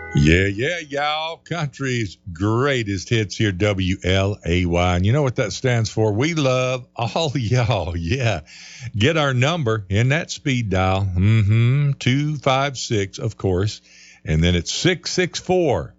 Yeah, y'all. Country's greatest hits here, WLAY. And you know what that stands for? We love all y'all. Yeah. Get our number in that speed dial. 256, of course. And then it's 664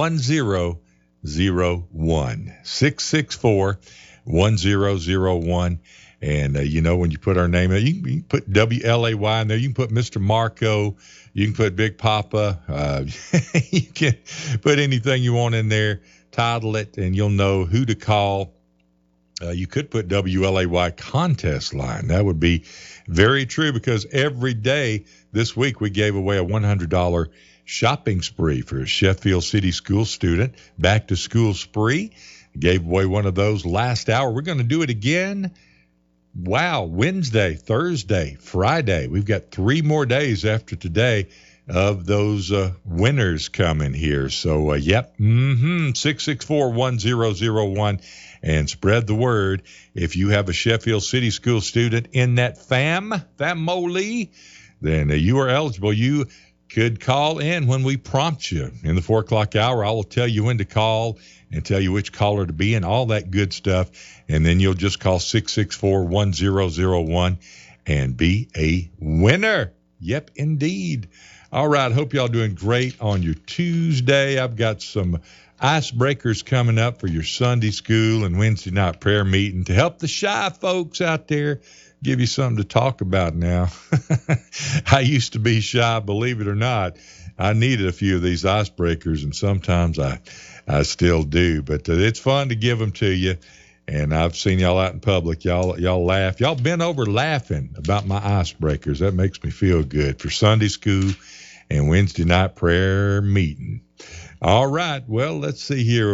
1001. 664 1001. And, when you put our name in, you can put WLAY in there. You can put Mr. Marco. You can put Big Papa. You can put anything you want in there, title it, and you'll know who to call. You could put WLAY contest line. That would be very true because every day this week we gave away a $100 shopping spree for a Sheffield City school student. Back to school spree. Gave away one of those last hour. We're going to do it again. Wow, Wednesday, Thursday, Friday. We've got 3 more days after today of those winners coming here. So, 664-1001, and spread the word. If you have a Sheffield City school student in that family, then you are eligible. You could call in when we prompt you. In the 4 o'clock hour, I will tell you when to call and tell you which caller to be and all that good stuff. And then you'll just call 664-1001 and be a winner. Yep, indeed. All right, hope y'all doing great on your Tuesday. I've got some icebreakers coming up for your Sunday school and Wednesday night prayer meeting to help the shy folks out there, give you something to talk about now. I used to be shy, believe it or not. I needed a few of these icebreakers, and sometimes I still do. But it's fun to give them to you. And I've seen y'all out in public. Y'all laugh. Y'all been over laughing about my icebreakers. That makes me feel good for Sunday school and Wednesday night prayer meeting. All right. Well, let's see here.